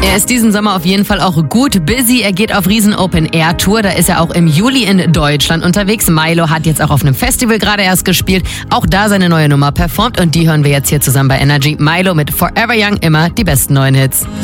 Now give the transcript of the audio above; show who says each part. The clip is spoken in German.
Speaker 1: Er ist diesen Sommer auf jeden Fall auch gut busy. Er geht auf Riesen Open Air Tour. Da ist er auch im Juli in Deutschland unterwegs. Milo hat jetzt auch auf einem Festival gerade erst gespielt. Auch da seine neue Nummer performt und die hören wir jetzt hier zusammen bei Energy. Milo mit Forever Young, immer die besten neuen Hits.